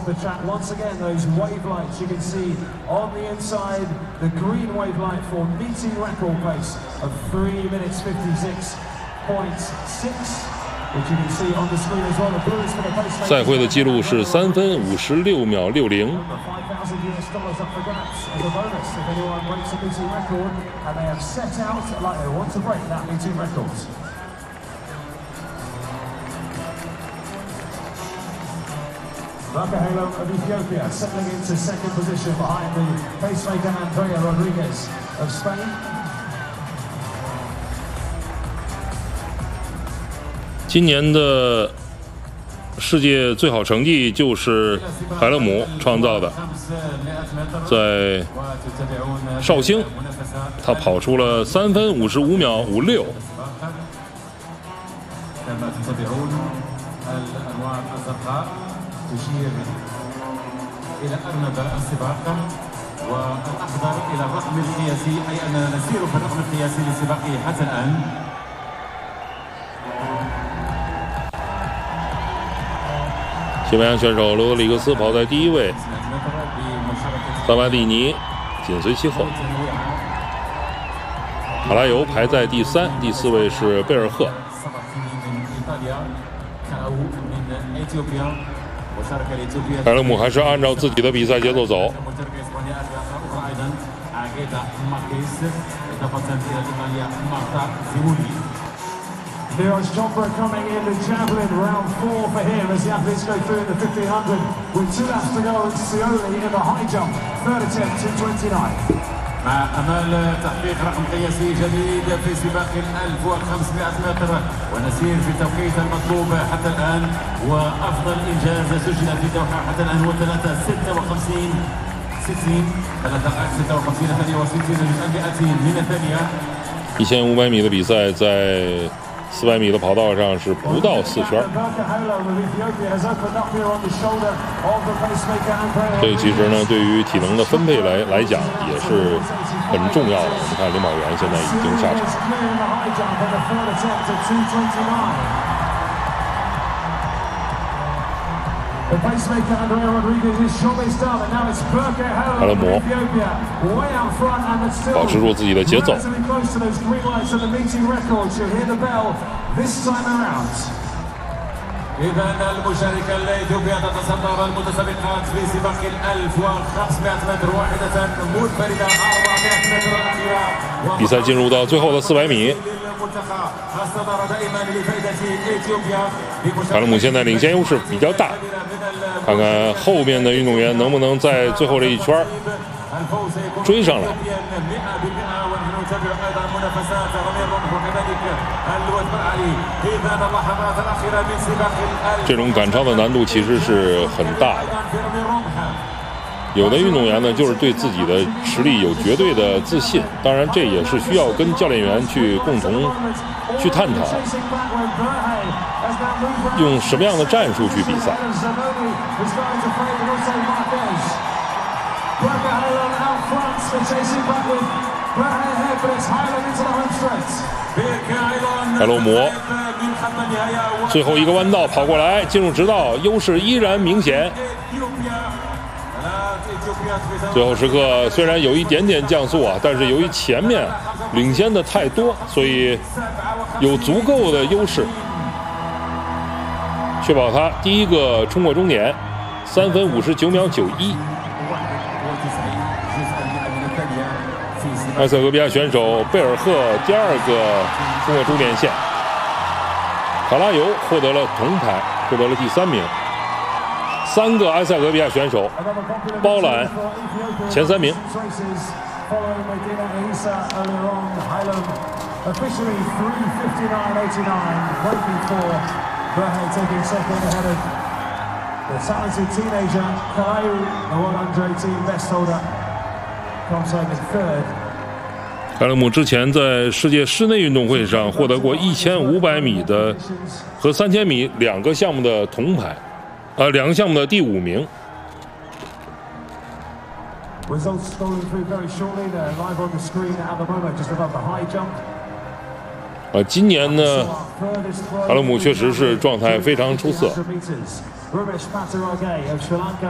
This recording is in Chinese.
off the track. Once again, those wave lights you can see on the inside, the green wave light for meeting record pace of 3 minutes 56.6. 赛会的记录是3分56秒60。 Bakaylo of Ethiopia settling into second position behind the pacemaker Andrea Rodriguez of Spain. 今年的世界最好成绩就是海勒姆创造的，在绍兴，他跑出了3分55秒56。西班牙选手罗德里格斯跑在第1位，萨巴蒂尼紧随其后，卡拉尤排在第3，第4位是贝尔赫。海勒姆还是按照自己的比赛节奏走。 Neeraj Chopra coming in the javelin, round 4 for him as the athletes go through in the 1500 with 2 laps to go. And Scioli in the high jump, third attempt, 2:29. مع أمال تحقيق رقم قياسي جديد في سباق 1500 متر ونسير في التوقيت المطلوب حتى الآن، وأفضل إنجاز سجل في دوحة حتى الآن هو 3:56 من الثانية. 1500米的比赛在400米的跑道上是不到4圈，这其实呢，对于体能的分配来讲也是很重要的。我们看领跑员现在已经下场。海勒姆保持住自己的节奏。 إذا المشاركة الإثيوبية تتصدر المتسابقات في سباق 1500 متر واحدة منفردة 400 متر الأخيرة. 比赛进入到最后的400米。海勒姆现在领先优势比较大，看看后面的运动员能不能在最后这一圈追上来。这种赶超的难度其实是很大的。有的运动员呢，就是对自己的实力有绝对的自信，当然这也是需要跟教练员去共同去探讨，用什么样的战术去比赛。海勒姆最后一个弯道跑过来，进入直道，优势依然明显。最后时刻虽然有一点点降速啊，但是由于前面领先的太多，所以有足够的优势，确保他第一个冲过终点，3分59秒91。埃塞俄比亚选手贝尔赫第2个冲过终点线，卡拉尤获得了铜牌，获得了第3名。3个埃塞俄比亚选手包揽前3名。海勒姆之前在世界室内运动会上获得过1500米的和3000米2个项目的铜牌，2个项目的第5名。今年呢，海勒姆确实是状态非常出色。